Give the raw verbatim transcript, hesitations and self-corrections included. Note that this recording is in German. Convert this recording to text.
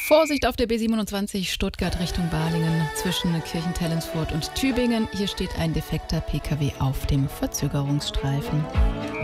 Vorsicht auf der B siebenundzwanzig Stuttgart Richtung Balingen zwischen Kirchentellensfurt und Tübingen. Hier steht ein defekter Pkw auf dem Verzögerungsstreifen.